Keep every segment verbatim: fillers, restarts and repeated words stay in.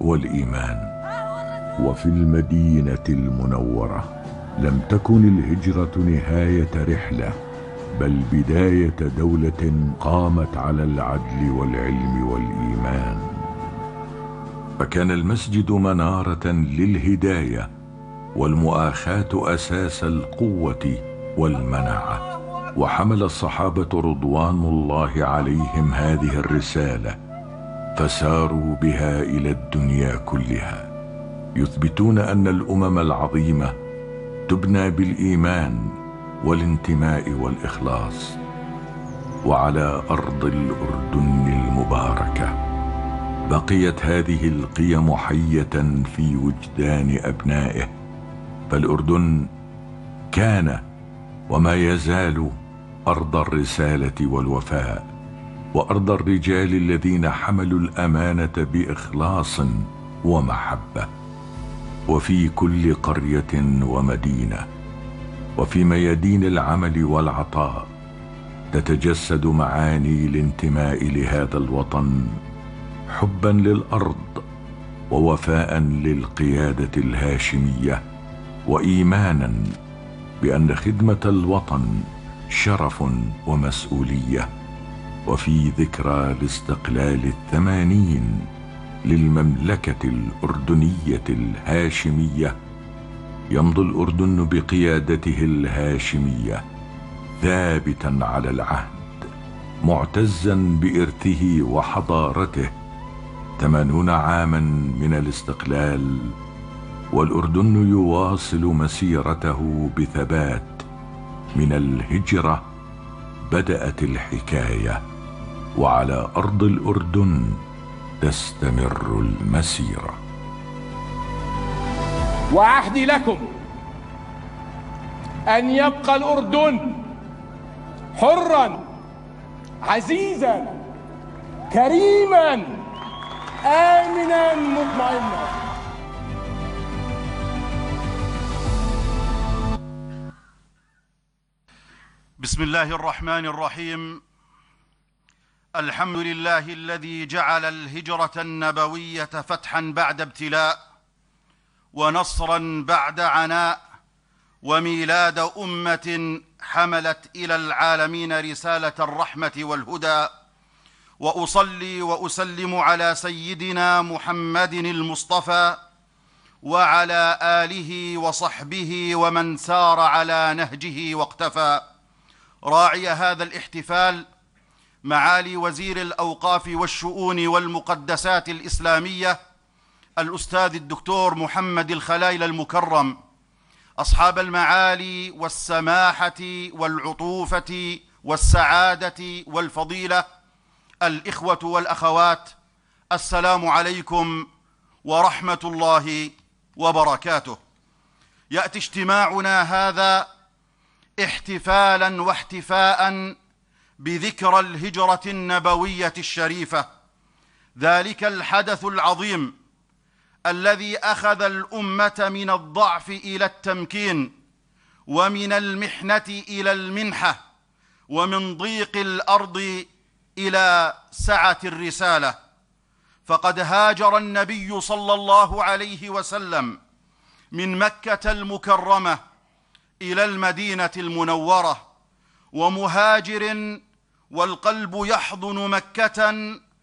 والإيمان. وفي المدينة المنورة لم تكن الهجرة نهاية رحلة، بل بداية دولة قامت على العدل والعلم والإيمان. فكان المسجد منارة للهداية، والمؤاخاة أساس القوة والمناعة. وحمل الصحابة رضوان الله عليهم هذه الرسالة، فساروا بها إلى الدنيا كلها، يثبتون أن الأمم العظيمة تبنى بالإيمان والانتماء والإخلاص. وعلى أرض الأردن المباركة بقيت هذه القيم حية في وجدان أبنائه، فالأردن كان وما يزال أرض الرسالة والوفاء، وأرض الرجال الذين حملوا الأمانة بإخلاص ومحبة. وفي كل قرية ومدينة وفي ميادين العمل والعطاء تتجسد معاني الانتماء لهذا الوطن، حبا للأرض ووفاء للقيادة الهاشمية، وإيمانا بأن خدمة الوطن شرف ومسؤولية. وفي ذكرى الاستقلال الثمانين للمملكة الأردنية الهاشمية يمضي الأردن بقيادته الهاشمية ثابتا على العهد، معتزا بإرثه وحضارته. ثمانون عاما من الاستقلال والأردن يواصل مسيرته بثبات. من الهجرة بدأت الحكاية، وعلى أرض الأردن تستمر المسيرة. وعهدي لكم أن يبقى الأردن حرا عزيزا كريما آمنا مطمئنا. بسم الله الرحمن الرحيم. الحمد لله الذي جعل الهجرة النبوية فتحا بعد ابتلاء، ونصرا بعد عناء، وميلاد أمة حملت إلى العالمين رسالة الرحمة والهدى. وأصلي وأسلم على سيدنا محمد المصطفى وعلى آله وصحبه ومن سار على نهجه واقتفى. راعي هذا الاحتفال معالي وزير الأوقاف والشؤون والمقدسات الإسلامية الأستاذ الدكتور محمد الخلايل المكرم، أصحاب المعالي والسماحة والعطوفة والسعادة والفضيلة، الإخوة والأخوات، السلام عليكم ورحمة الله وبركاته. يأتي اجتماعنا هذا احتفالا واحتفاء بذكرى الهجرة النبوية الشريفة، ذلك الحدث العظيم الذي أخذ الأمة من الضعف إلى التمكين، ومن المحنة إلى المنحة، ومن ضيق الأرض إلى سعة الرسالة. فقد هاجر النبي صلى الله عليه وسلم من مكة المكرمة إلى المدينة المنورة، ومهاجر والقلب يحضن مكة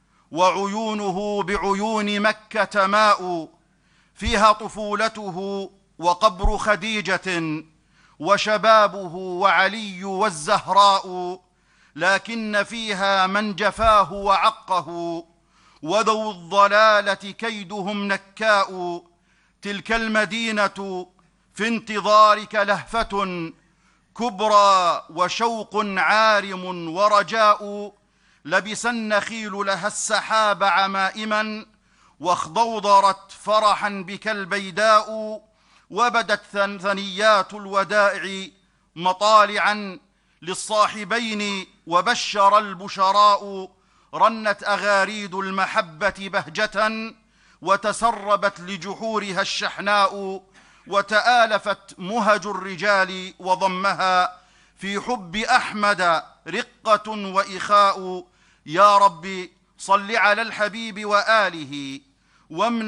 وعيونه بعيون مكة ماء، فيها طفولته وقبر خديجة وشبابه وعلي والزهراء، لكن فيها من جفاه وعقه، وذو الضلالة كيدهم نكاء. تلك المدينة في انتظارك لهفة كبرى وشوق عارم ورجاء، لبس النخيل لها السحاب عمائما، واخضوضرت فرحا بك البيداء، وبدت ثنيات الودائع مطالعا للصاحبين، وبشر البشراء. رنت أغاريد المحبة بهجة، وتسربت لجحورها الشحناء، وتآلفت مهج الرجال وضمها في حب أحمد رقة وإخاء. يا رب صل على الحبيب وآله وامنع